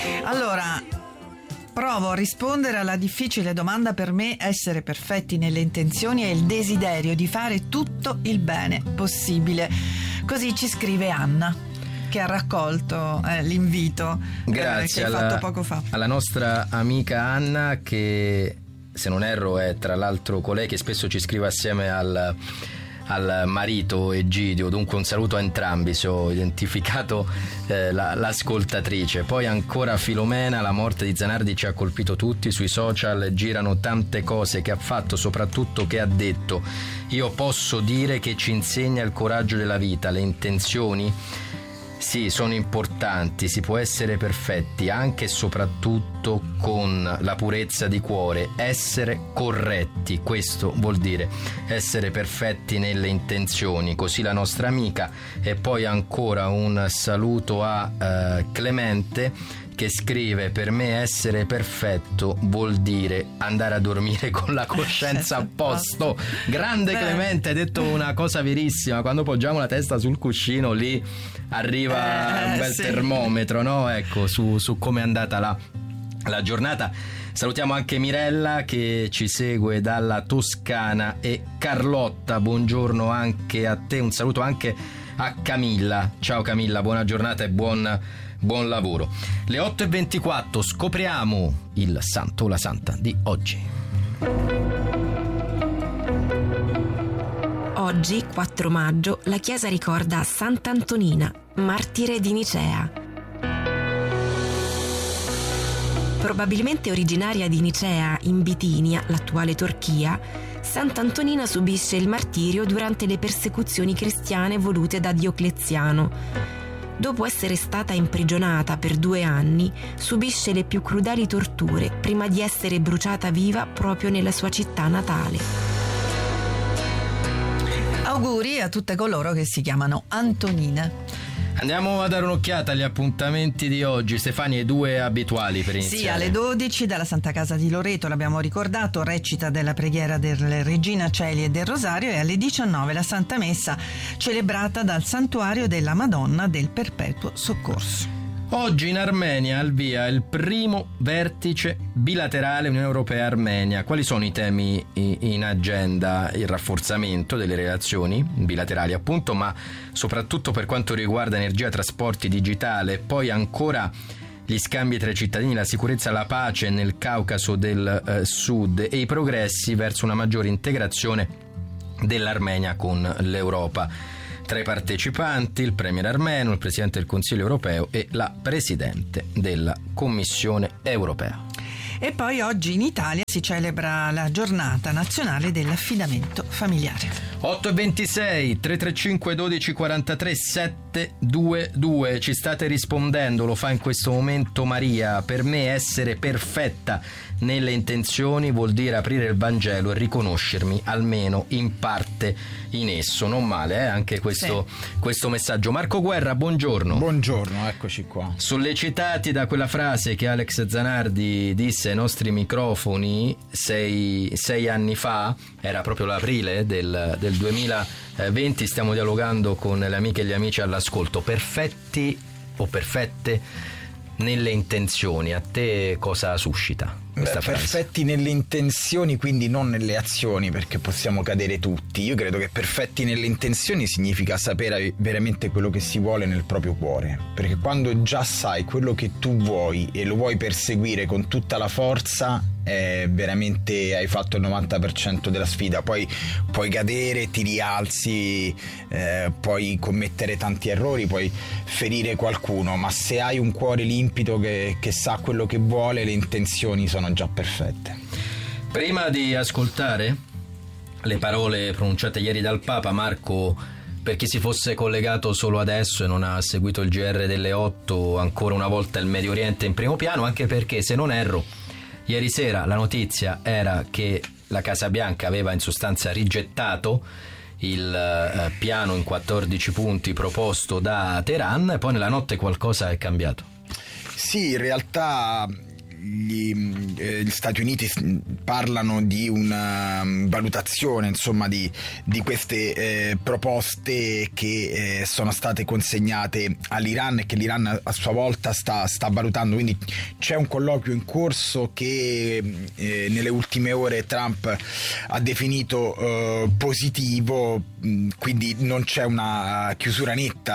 Allora, provo a rispondere alla difficile domanda. Per me essere perfetti nelle intenzioni è il desiderio di fare tutto il bene possibile. Così ci scrive Anna, che ha raccolto l'invito che hai fatto poco fa. Alla nostra amica Anna, che se non erro è tra l'altro colei che spesso ci scrive assieme al marito Egidio. Dunque un saluto a entrambi, se ho identificato l'ascoltatrice. Poi ancora Filomena: la morte di Zanardi ci ha colpito tutti, sui social girano tante cose che ha fatto, soprattutto che ha detto. Io posso dire che ci insegna il coraggio della vita, le intenzioni sì, sono importanti, si può essere perfetti anche e soprattutto con la purezza di cuore, essere corretti, questo vuol dire essere perfetti nelle intenzioni. Così la nostra amica. E poi ancora un saluto a Clemente, che scrive: per me essere perfetto vuol dire andare a dormire con la coscienza a posto. Grande Clemente, hai detto una cosa verissima. Quando poggiamo la testa sul cuscino, lì arriva un bel termometro, no? Ecco, su come è andata la giornata. Salutiamo anche Mirella, che ci segue dalla Toscana, e Carlotta, buongiorno anche a te. Un saluto anche a Camilla. Ciao Camilla, buona giornata e buon lavoro. Le 8:24, scopriamo il santo o la santa di oggi. Oggi, 4 maggio, la Chiesa ricorda Sant'Antonina, martire di Nicea. Probabilmente originaria di Nicea, in Bitinia, l'attuale Turchia, Sant'Antonina subisce il martirio durante le persecuzioni cristiane volute da Diocleziano. Dopo essere stata imprigionata per 2 anni, subisce le più crudeli torture prima di essere bruciata viva proprio nella sua città natale. Auguri a tutte coloro che si chiamano Antonina. Andiamo a dare un'occhiata agli appuntamenti di oggi. Stefania, i 2 abituali per iniziare. Sì, alle 12 dalla Santa Casa di Loreto, l'abbiamo ricordato, recita della preghiera della Regina Coeli e del Rosario, e alle 19 la Santa Messa celebrata dal Santuario della Madonna del Perpetuo Soccorso. Oggi in Armenia al via il primo vertice bilaterale Unione Europea-Armenia. Quali sono i temi in agenda? Il rafforzamento delle relazioni bilaterali, appunto, ma soprattutto per quanto riguarda energia, trasporti, digitale. Poi ancora gli scambi tra i cittadini, la sicurezza, la pace nel Caucaso del Sud e i progressi verso una maggiore integrazione dell'Armenia con l'Europa. Tra i partecipanti il premier armeno, il presidente del Consiglio europeo e la presidente della Commissione europea. E poi oggi in Italia si celebra la giornata nazionale dell'affidamento familiare. 8:26, 335 12 43 722. Ci state rispondendo, lo fa in questo momento Maria. Per me essere perfetta nelle intenzioni vuol dire aprire il Vangelo e riconoscermi almeno in parte in esso. Non male, anche questo messaggio. Marco Guerra, buongiorno. Buongiorno, eccoci qua. Sollecitati da quella frase che Alex Zanardi disse ai nostri microfoni 6 anni fa, era proprio l'aprile del 2020, stiamo dialogando con le amiche e gli amici all'ascolto. Perfetti o perfette nelle intenzioni, a te cosa suscita questa frase? Perfetti nelle intenzioni, quindi non nelle azioni, perché possiamo cadere tutti. Io credo che perfetti nelle intenzioni significa sapere veramente quello che si vuole nel proprio cuore, perché quando già sai quello che tu vuoi e lo vuoi perseguire con tutta la forza, veramente hai fatto il 90% della sfida. Poi puoi cadere, ti rialzi, puoi commettere tanti errori, puoi ferire qualcuno, ma se hai un cuore limpido che sa quello che vuole, le intenzioni sono già perfette. Prima di ascoltare le parole pronunciate ieri dal Papa, Marco, per chi si fosse collegato solo adesso e non ha seguito il GR delle 8, ancora una volta il Medio Oriente in primo piano, anche perché, se non erro, ieri sera la notizia era che la Casa Bianca aveva in sostanza rigettato il piano in 14 punti proposto da Teheran, e poi nella notte qualcosa è cambiato. Sì, in realtà gli Stati Uniti parlano di una valutazione, insomma, di queste proposte che sono state consegnate all'Iran e che l'Iran a sua volta sta valutando. Quindi c'è un colloquio in corso che nelle ultime ore Trump ha definito positivo, quindi non c'è una chiusura netta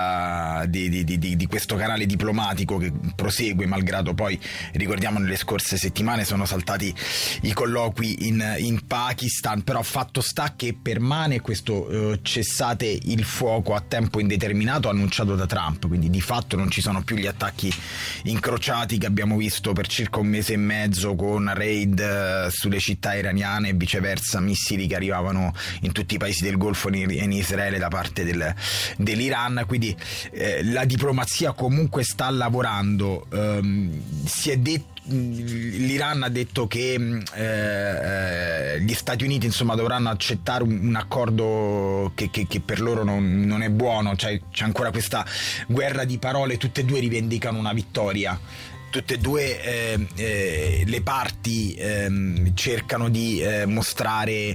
di questo canale diplomatico che prosegue, malgrado poi, ricordiamo, nelle scorse settimane sono saltati i colloqui in Pakistan. Però fatto sta che permane questo cessate il fuoco a tempo indeterminato annunciato da Trump, quindi di fatto non ci sono più gli attacchi incrociati che abbiamo visto per circa un mese e mezzo, con raid sulle città iraniane e viceversa, missili che arrivavano in tutti i paesi del Golfo e in Israele da parte dell'Iran. Quindi la diplomazia comunque sta lavorando. Si è detto, l'Iran ha detto che gli Stati Uniti, insomma, dovranno accettare un accordo che per loro non è buono, cioè c'è ancora questa guerra di parole, tutte e due rivendicano una vittoria. Tutte e due le parti cercano di mostrare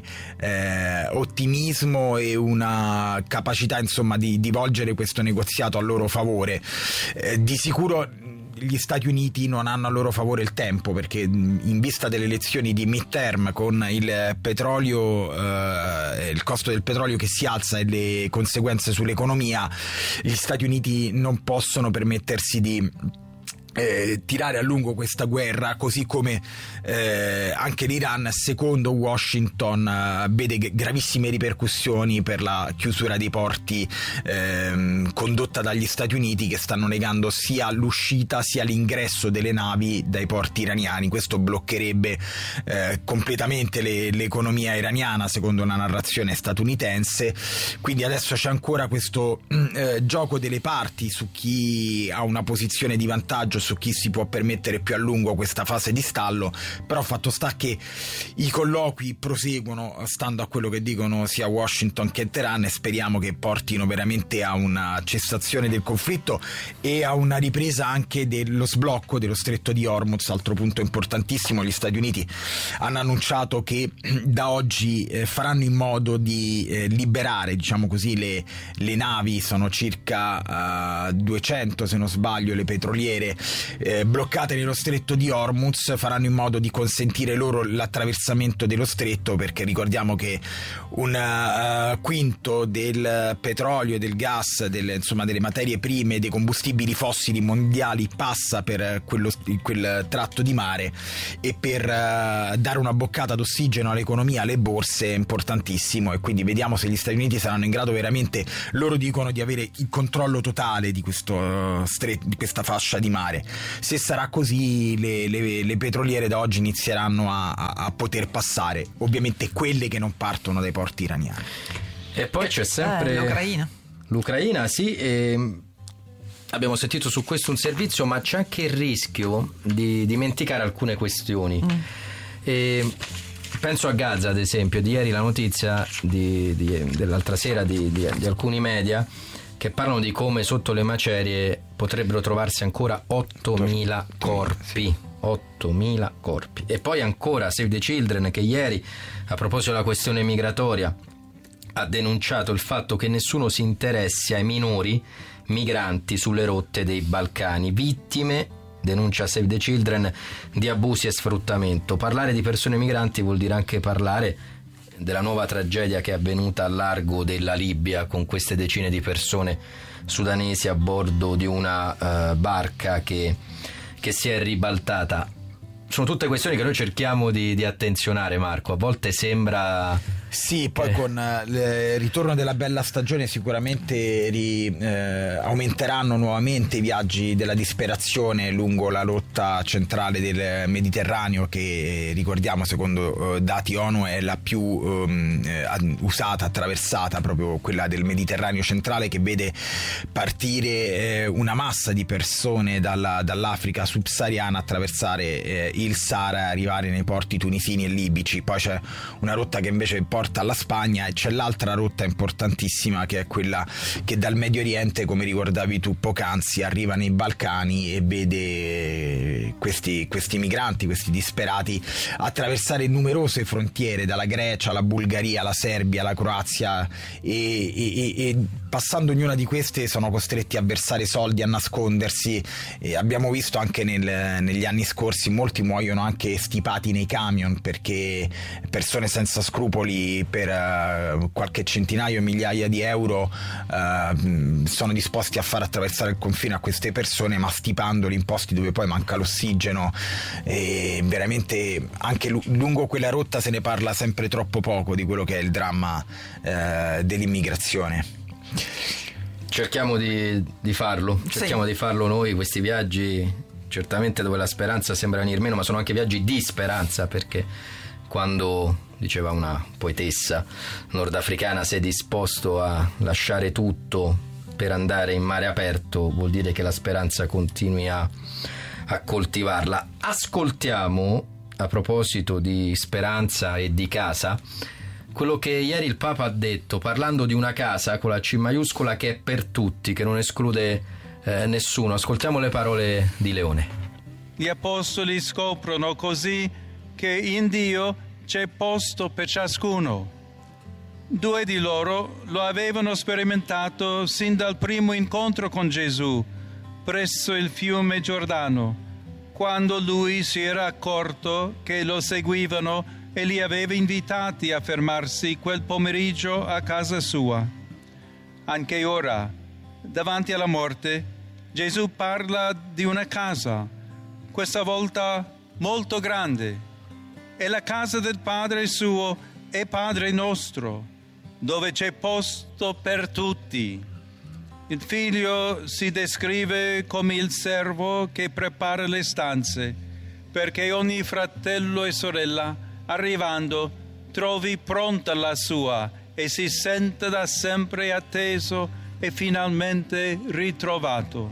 ottimismo e una capacità, insomma, di volgere questo negoziato a loro favore. Di sicuro gli Stati Uniti non hanno a loro favore il tempo, perché in vista delle elezioni di midterm, con il petrolio, il costo del petrolio che si alza e le conseguenze sull'economia, gli Stati Uniti non possono permettersi di tirare a lungo questa guerra, così come anche l'Iran, secondo Washington, vede gravissime ripercussioni per la chiusura dei porti condotta dagli Stati Uniti, che stanno negando sia l'uscita sia l'ingresso delle navi dai porti iraniani. Questo bloccherebbe completamente l'economia iraniana, secondo una narrazione statunitense. Quindi adesso c'è ancora questo gioco delle parti su chi ha una posizione di vantaggio, su chi si può permettere più a lungo questa fase di stallo. Però fatto sta che i colloqui proseguono, stando a quello che dicono sia Washington che Teheran, e speriamo che portino veramente a una cessazione del conflitto e a una ripresa anche dello sblocco dello stretto di Hormuz, altro punto importantissimo. Gli Stati Uniti hanno annunciato che da oggi faranno in modo di liberare, diciamo così, le navi, sono circa 200 se non sbaglio le petroliere bloccate nello stretto di Hormuz, faranno in modo di consentire loro l'attraversamento dello stretto, perché ricordiamo che un quinto del petrolio, del gas, delle materie prime, dei combustibili fossili mondiali passa per quel tratto di mare, e per dare una boccata d'ossigeno all'economia, alle borse, è importantissimo. E quindi vediamo se gli Stati Uniti saranno in grado veramente, loro dicono, di avere il controllo totale di questo di questa fascia di mare. Se sarà così, le petroliere da oggi inizieranno a poter passare, ovviamente quelle che non partono dai porti iraniani. E poi c'è sempre l'Ucraina, sì, abbiamo sentito su questo un servizio, ma c'è anche il rischio di dimenticare alcune questioni. Penso a Gaza, ad esempio. Di ieri la notizia dell'altra sera di alcuni media che parlano di come sotto le macerie potrebbero trovarsi ancora 8.000 corpi. 8.000 corpi. E poi ancora Save the Children, che ieri, a proposito della questione migratoria, ha denunciato il fatto che nessuno si interessi ai minori migranti sulle rotte dei Balcani, vittime, denuncia Save the Children, di abusi e sfruttamento. Parlare di persone migranti vuol dire anche parlare della nuova tragedia che è avvenuta a largo della Libia, con queste decine di persone sudanesi a bordo di una barca che si è ribaltata. Sono tutte questioni che noi cerchiamo di attenzionare, Marco. A volte sembra... Sì, poi con il ritorno della bella stagione sicuramente aumenteranno nuovamente i viaggi della disperazione lungo la rotta centrale del Mediterraneo, che ricordiamo, secondo dati ONU, è la più usata, attraversata, proprio quella del Mediterraneo centrale, che vede partire una massa di persone dall'Africa subsahariana, attraversare il Sahara e arrivare nei porti tunisini e libici. Poi c'è una rotta che invece porta alla Spagna, e c'è l'altra rotta importantissima, che è quella che dal Medio Oriente, come ricordavi tu poc'anzi, arriva nei Balcani e vede questi migranti, questi disperati, attraversare numerose frontiere, dalla Grecia alla Bulgaria, alla Serbia, alla Croazia, e passando ognuna di queste sono costretti a versare soldi, a nascondersi. E abbiamo visto anche negli anni scorsi molti muoiono anche stipati nei camion, perché persone senza scrupoli per qualche centinaio, migliaia di euro sono disposti a far attraversare il confine a queste persone, ma stipandoli in posti dove poi manca l'ossigeno. E veramente anche lungo quella rotta se ne parla sempre troppo poco di quello che è il dramma dell'immigrazione. Cerchiamo di farlo, di farlo noi, questi viaggi certamente dove la speranza sembra venir meno, ma sono anche viaggi di speranza, perché quando, diceva una poetessa nordafricana, sei disposto a lasciare tutto per andare in mare aperto, vuol dire che la speranza continui a coltivarla. Ascoltiamo, a proposito di speranza e di casa, quello che ieri il Papa ha detto, parlando di una casa con la C maiuscola che è per tutti, che non esclude nessuno. Ascoltiamo le parole di Leone. Gli apostoli scoprono così che in Dio c'è posto per ciascuno. 2 di loro lo avevano sperimentato sin dal primo incontro con Gesù presso il fiume Giordano, quando lui si era accorto che lo seguivano e li aveva invitati a fermarsi quel pomeriggio a casa sua. Anche ora, davanti alla morte, Gesù parla di una casa, questa volta molto grande. È la casa del Padre suo e Padre nostro, dove c'è posto per tutti. Il Figlio si descrive come il servo che prepara le stanze, perché ogni fratello e sorella, arrivando, trovi pronta la sua e si senta da sempre atteso e finalmente ritrovato.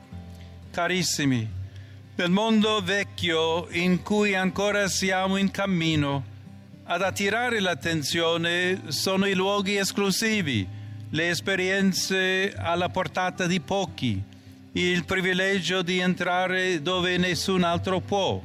Carissimi, nel mondo vecchio in cui ancora siamo in cammino, ad attirare l'attenzione sono i luoghi esclusivi, le esperienze alla portata di pochi, il privilegio di entrare dove nessun altro può.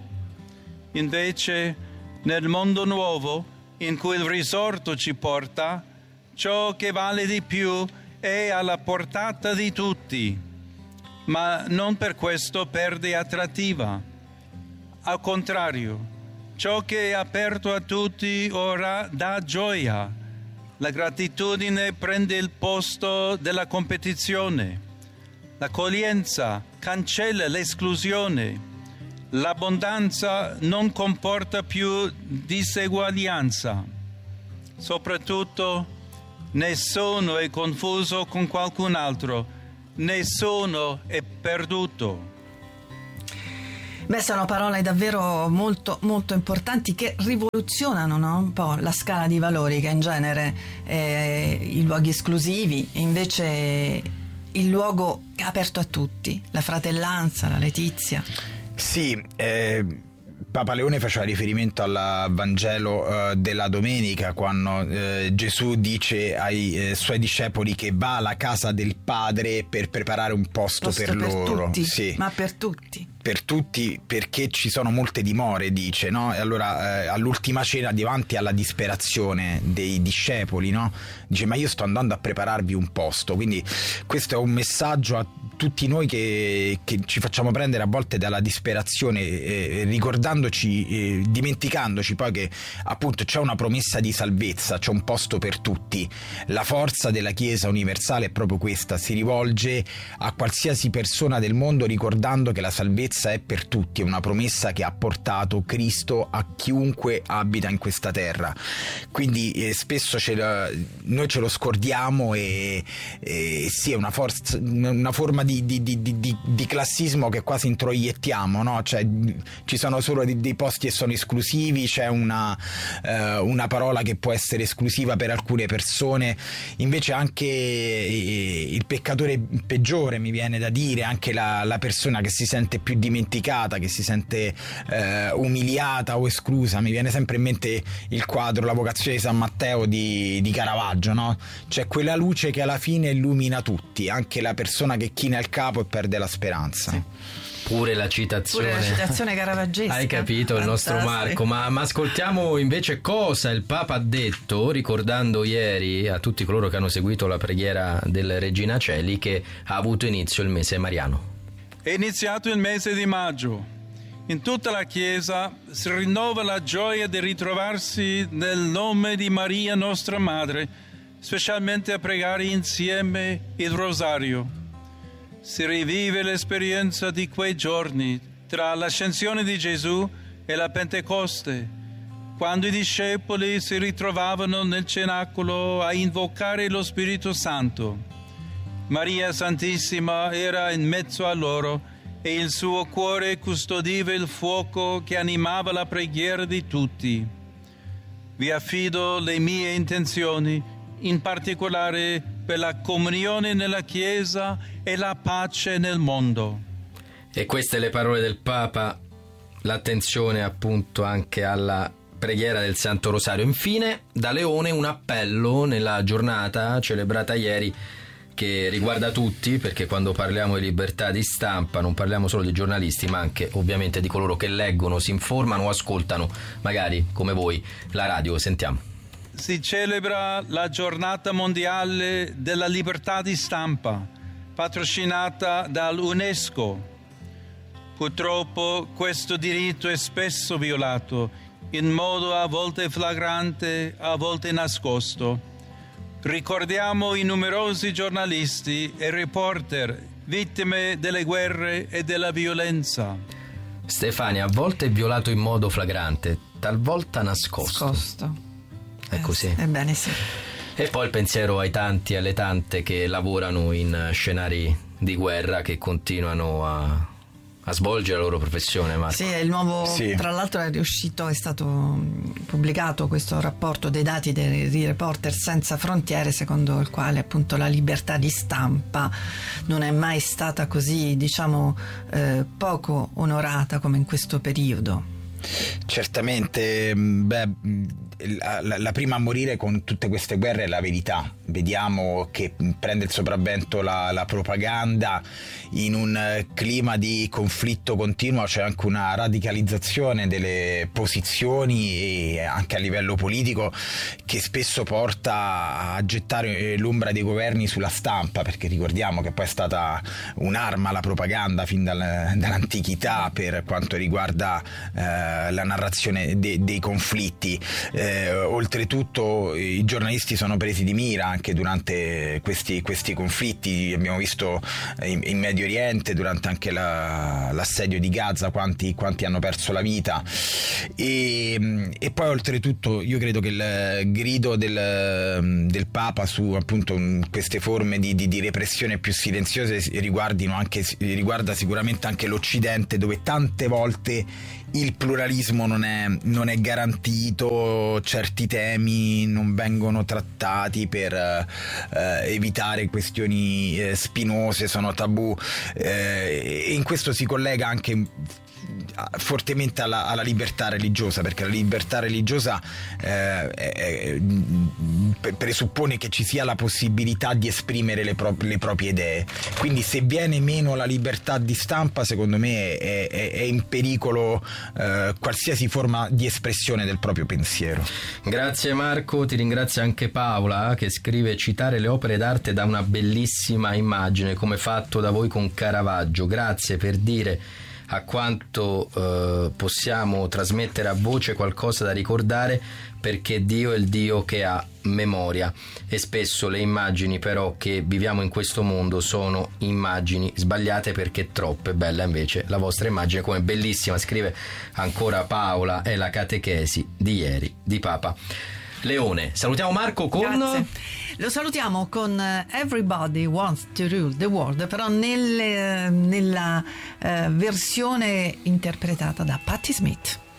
Invece, nel mondo nuovo, in cui il risorto ci porta, ciò che vale di più è alla portata di tutti, ma non per questo perde attrattiva. Al contrario, ciò che è aperto a tutti ora dà gioia. La gratitudine prende il posto della competizione. L'accoglienza cancella l'esclusione. L'abbondanza non comporta più diseguaglianza. Soprattutto, nessuno è confuso con qualcun altro, nessuno è perduto. Beh, sono parole davvero molto, molto importanti che rivoluzionano, no? Un po' la scala di valori che in genere i luoghi esclusivi, invece il luogo è aperto a tutti, la fratellanza, la letizia. Sì, Papa Leone faceva riferimento al Vangelo della domenica, quando Gesù dice ai suoi discepoli che va alla casa del Padre per preparare un posto per loro. Tutti, sì. Ma per tutti. Per tutti, perché ci sono molte dimore, dice, no? E allora all'ultima cena, davanti alla disperazione dei discepoli, no? Dice: ma io sto andando a prepararvi un posto. Quindi questo è un messaggio a tutti noi che ci facciamo prendere a volte dalla disperazione, ricordandoci, dimenticandoci poi che appunto c'è una promessa di salvezza, c'è un posto per tutti. La forza della Chiesa universale è proprio questa: si rivolge a qualsiasi persona del mondo ricordando che la salvezza è per tutti, è una promessa che ha portato Cristo a chiunque abita in questa terra. Quindi spesso noi ce lo scordiamo e sì, è una forma di classismo che quasi introiettiamo, no? Cioè, ci sono solo dei posti che sono esclusivi, c'è una parola che può essere esclusiva per alcune persone, invece anche il peccatore peggiore, mi viene da dire, anche la persona che si sente più dimenticata, che si sente umiliata o esclusa. Mi viene sempre in mente il quadro La vocazione di San Matteo di Caravaggio, no? C'è quella luce che alla fine illumina tutti, anche la persona che china il capo e perde la speranza. Sì. Pure la citazione caravaggesca. Hai capito, il nostro Marco. Ma ascoltiamo invece cosa il Papa ha detto, ricordando ieri a tutti coloro che hanno seguito la preghiera del Regina Coeli che ha avuto inizio il mese mariano. È iniziato il mese di maggio. In tutta la Chiesa si rinnova la gioia di ritrovarsi nel nome di Maria, nostra Madre, specialmente a pregare insieme il Rosario. Si rivive l'esperienza di quei giorni tra l'ascensione di Gesù e la Pentecoste, quando i discepoli si ritrovavano nel cenacolo a invocare lo Spirito Santo. Maria Santissima era in mezzo a loro e il suo cuore custodiva il fuoco che animava la preghiera di tutti. Vi affido le mie intenzioni, in particolare per la comunione nella Chiesa e la pace nel mondo. E queste le parole del Papa, l'attenzione appunto anche alla preghiera del Santo Rosario. Infine, da Leone un appello nella giornata celebrata ieri che riguarda tutti, perché quando parliamo di libertà di stampa non parliamo solo di giornalisti, ma anche ovviamente di coloro che leggono, si informano o ascoltano, magari come voi, la radio. Sentiamo. Si celebra la giornata mondiale della libertà di stampa, patrocinata dall'UNESCO. Purtroppo questo diritto è spesso violato, in modo a volte flagrante, a volte nascosto. Ricordiamo i numerosi giornalisti e reporter vittime delle guerre e della violenza. Stefania, a volte è violato in modo flagrante, talvolta nascosto. È così. Ebbene sì. E poi il pensiero ai tanti e alle tante che lavorano in scenari di guerra, che continuano a svolgere la loro professione, Marco. Sì, il nuovo, tra l'altro è stato pubblicato questo rapporto dei dati di Reporter Senza Frontiere, secondo il quale appunto la libertà di stampa non è mai stata così, poco onorata come in questo periodo. Certamente, la prima a morire con tutte queste guerre è la verità. Vediamo che prende il sopravvento la propaganda. In un clima di conflitto continuo c'è anche una radicalizzazione delle posizioni, e anche a livello politico, che spesso porta a gettare l'ombra dei governi sulla stampa, perché ricordiamo che poi è stata un'arma la propaganda fin dall'antichità per quanto riguarda la narrazione dei conflitti. Oltretutto i giornalisti sono presi di mira anche durante questi conflitti. Abbiamo visto in Medio Oriente, durante anche l'assedio di Gaza, quanti hanno perso la vita, e poi oltretutto io credo che il grido del Papa su appunto queste forme di repressione più silenziose riguarda sicuramente anche l'Occidente, dove tante volte il pluralismo non è garantito, certi temi non vengono trattati per evitare questioni spinose, sono tabù, e in questo si collega anche fortemente alla libertà religiosa, perché la libertà religiosa presuppone che ci sia la possibilità di esprimere le proprie idee. Quindi se viene meno la libertà di stampa, secondo me è in pericolo qualsiasi forma di espressione del proprio pensiero. Grazie Marco, ti ringrazio anche Paola, che scrive: citare le opere d'arte da una bellissima immagine, come fatto da voi con Caravaggio. Grazie per dire a quanto possiamo trasmettere a voce qualcosa da ricordare, perché Dio è il Dio che ha memoria, e spesso le immagini però che viviamo in questo mondo sono immagini sbagliate, perché troppe. Bella invece la vostra immagine, come bellissima, scrive ancora Paola, è la catechesi di ieri di Papa Leone. Salutiamo Marco con... Grazie. Lo salutiamo con Everybody Wants to Rule the World, però nella versione interpretata da Patti Smith.